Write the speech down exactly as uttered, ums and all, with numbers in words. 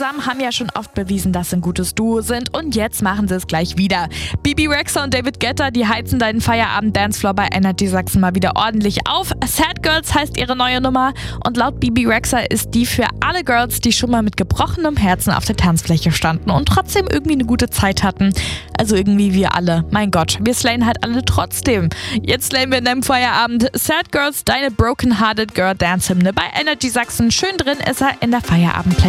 zusammen haben ja schon oft bewiesen, dass sie ein gutes Duo sind und jetzt machen sie es gleich wieder. Bibi Rexha und David Guetta, die heizen deinen Feierabend-Dancefloor bei Energy Sachsen mal wieder ordentlich auf. Sad Girls heißt ihre neue Nummer und laut Bibi Rexha ist die für alle Girls, die schon mal mit gebrochenem Herzen auf der Tanzfläche standen und trotzdem irgendwie eine gute Zeit hatten. Also irgendwie wir alle. Mein Gott, wir slayen halt alle trotzdem. Jetzt slayen wir in deinem Feierabend Sad Girls, deine Broken Hearted Girl Dance Hymne bei Energy Sachsen. Schön drin ist er in der Feierabend-Play.